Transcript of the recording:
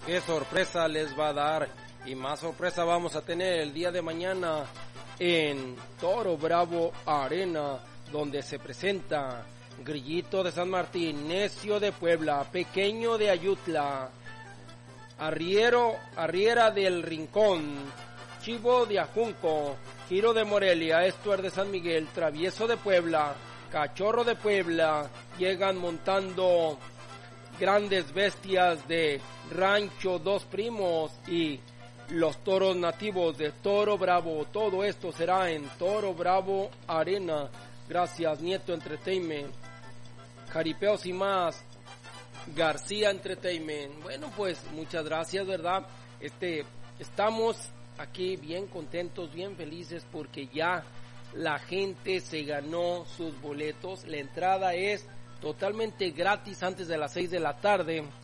qué sorpresa les va a dar y más sorpresa vamos a tener el día de mañana en Toro Bravo Arena, donde se presenta Grillito de San Martín, Necio de Puebla, Pequeño de Ayutla, Arriera del Rincón, Chivo de Ajunco, Giro de Morelia, Estuer de San Miguel, Travieso de Puebla, Cachorro de Puebla. Llegan montando grandes bestias de Rancho Dos Primos y los toros nativos de Toro Bravo. Todo esto será en Toro Bravo Arena. Gracias Nieto Entertainment, Jaripeos y más, García Entertainment. Bueno, pues muchas gracias, ¿verdad? Estamos aquí bien contentos, bien felices porque ya la gente se ganó sus boletos. La entrada es totalmente gratis antes de las 6 de la tarde.